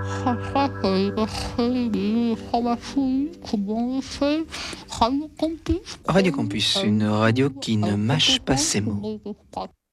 Ça, c'est les informations, comment on fait, Radio Campus. Radio Campus, une radio qui ne mâche pas ses mots.